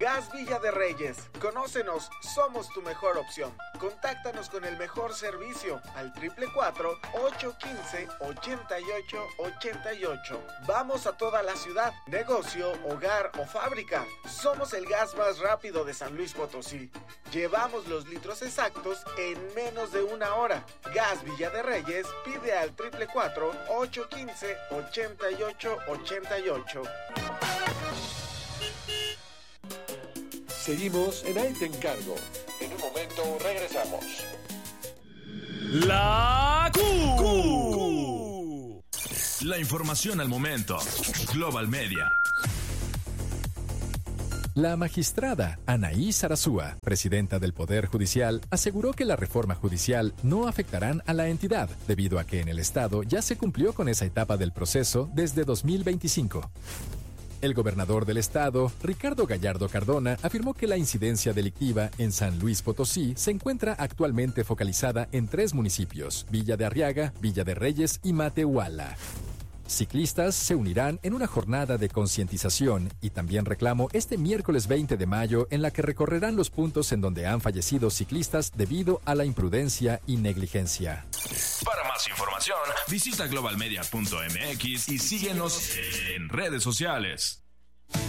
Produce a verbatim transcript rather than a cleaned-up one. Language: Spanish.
Gas Villa de Reyes. Conócenos, somos tu mejor opción. Contáctanos con el mejor servicio al triple cuatro, ocho uno cinco, ochenta y ocho ochenta y ocho. Vamos a toda la ciudad, negocio, hogar o fábrica. Somos el gas más rápido de San Luis Potosí. Llevamos los litros exactos en menos de una hora. Gas Villa de Reyes, pide al triple cuatro, ocho uno cinco, ochenta y ocho ochenta y ocho. Seguimos en Ahí Te Encargo. En un momento regresamos. La Q. Q. La información al momento. Global Media. La magistrada Anaí Sarasúa, presidenta del Poder Judicial, aseguró que la reforma judicial no afectarán a la entidad, debido a que en el Estado ya se cumplió con esa etapa del proceso desde dos mil veinticinco. El gobernador del estado, Ricardo Gallardo Cardona, afirmó que la incidencia delictiva en San Luis Potosí se encuentra actualmente focalizada en tres municipios: Villa de Arriaga, Villa de Reyes y Matehuala. Ciclistas se unirán en una jornada de concientización y también reclamo este miércoles veinte de mayo, en la que recorrerán los puntos en donde han fallecido ciclistas debido a la imprudencia y negligencia. Para más información, visita global media punto m x y síguenos en redes sociales.